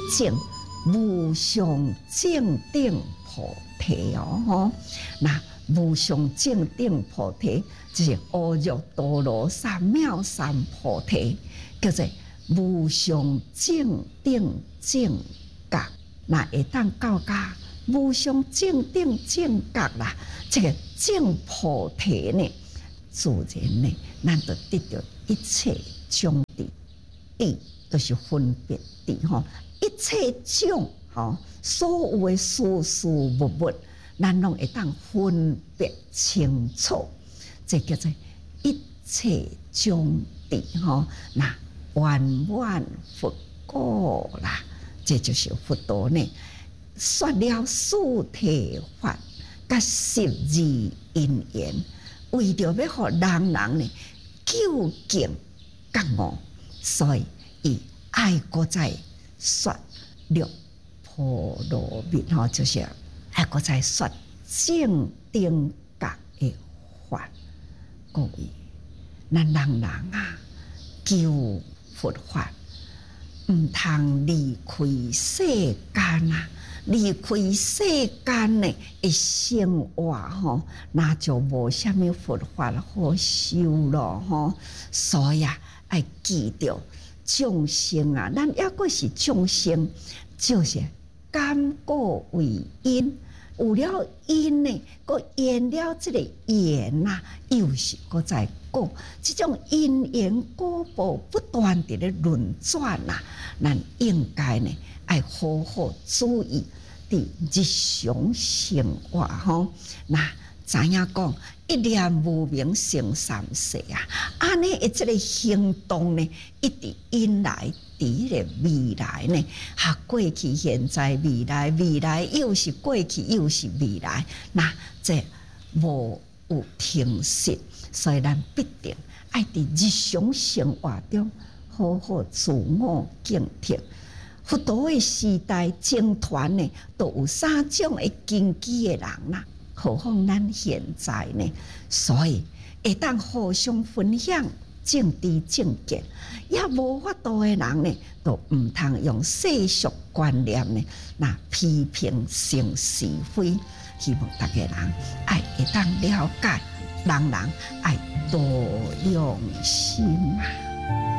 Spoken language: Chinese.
证无上正等菩提哦。那无上正等菩提就是阿耨多罗三藐三菩提，叫做无上正等正觉。那会当到达无上正等正觉啦，这个正菩提呢，自然呢，咱就得到一切种智，智就是分别智吼，一切种吼，所有的事事物物，咱拢会当分别清楚，这叫做一切种智吼。那圆满佛果啦，这就是佛陀呢。说了四谛法甲12因缘，为着要互人人呢究竟觉悟，所以伊爱搁再说六波罗蜜吼，就是爱搁再说正等觉的法。各位，咱人人啊，求佛法，毋通离开世间啊！离开世间呢，的生活吼，那就无啥物佛法好修咯吼。所以啊，爱记着众生啊，咱抑阁是众生，就是感果为因，有了因呢，阁缘了这个缘呐，又是阁在果。这种因缘果报不断地咧轮转呐，咱应该呢。爱好好注意伫日常生活吼，那知影讲一念无明生三世啊，安尼的这个行动呢，一直引来伫个未来呢，过去、现在、未来，未来又是过去，又是未来，那这无有停息，所以咱必定爱伫日常生活中好好自我警惕。佛陀的时代僧团呢，都有3种的根基的人啦，何况咱现在呢？所以会当互相分享正知正见，也无法度的人呢，都毋通用世俗观念呢，那批评成是非。希望大家人爱会当了解，人人爱多用心啊。